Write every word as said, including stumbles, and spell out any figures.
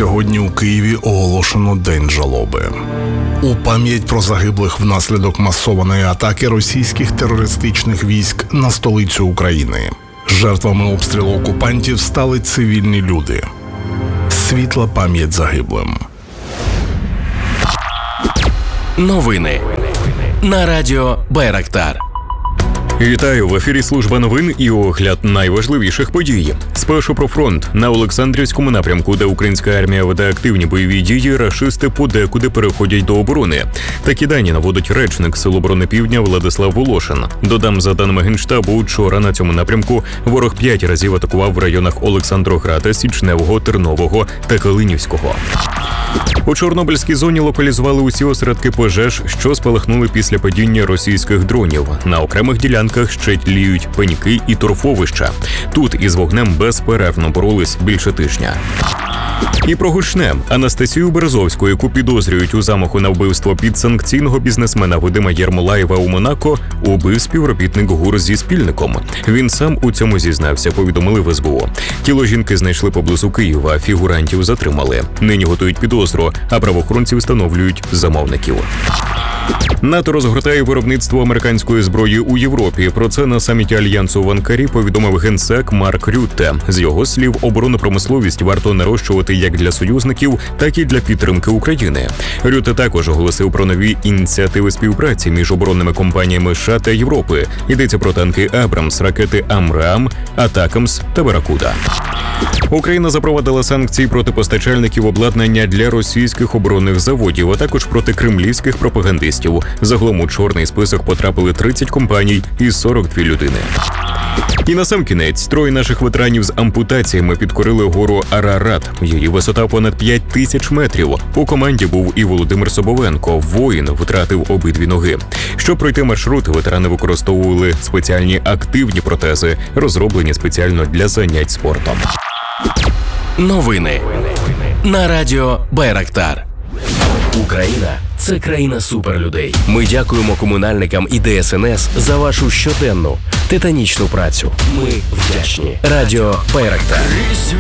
Сьогодні у Києві оголошено День жалоби. У пам'ять про загиблих внаслідок масованої атаки російських терористичних військ на столицю України. Жертвами обстрілу окупантів стали цивільні люди. Світла пам'ять загиблим. Новини на радіо Байрактар. Вітаю, в ефірі служба новин і огляд найважливіших подій. Спершу про фронт. На Олександрівському напрямку, де українська армія веде активні бойові дії, рашисти подекуди переходять до оборони. Такі дані наводить речник Сил оборони Півдня Владислав Волошин. Додам, за даними Генштабу, вчора на цьому напрямку ворог п'ять разів атакував в районах Олександрограда, Січневого, Тернового та Калинівського. У Чорнобильській зоні локалізували усі осередки пожеж, що спалахнули після падіння російських дронів. На окремих ділянках ще тліють пеньки і торфовища. Тут із вогнем безперервно боролись більше тижня. І про гучне. Анастасію Березовську, яку підозрюють у замаху на вбивство підсанкційного бізнесмена Вадима Єрмолаєва у Монако, убив співробітник ГУР зі спільником. Він сам у цьому зізнався, повідомили в ес бе у. Тіло жінки знайшли поблизу Києва, фігурантів затримали. Нині готують підозру, а правоохоронці встановлюють замовників. НАТО розгортає виробництво американської зброї у Європі. Про це на саміті Альянсу в Анкарі повідомив генсек Марк Рютте. З його слів, оборонну промисловість варто нарощувати як для союзників, так і для підтримки України. Рютте також оголосив про нові ініціативи співпраці між оборонними компаніями США та Європи. Йдеться про танки «Абрамс», ракети «Амрам», «Атакамс» та «Баракуда». Україна запровадила санкції проти постачальників обладнання для російських оборонних заводів, а також проти кремлівських пропагандистів. Загалом у чорний список потрапили тридцять компаній і сорок дві людини. І насамкінець, троє наших ветеранів з ампутаціями підкорили гору Арарат. Її висота понад п'ять тисяч метрів. У команді був і Володимир Собовенко. Воїн втратив обидві ноги. Щоб пройти маршрут, ветерани використовували спеціальні активні протези, розроблені спеціально для занять спортом. Новини на радіо Байрактар. Україна – це країна суперлюдей. Ми дякуємо комунальникам і де ес ен ес за вашу щоденну титанічну працю. Ми вдячні. Радіо Байрактар.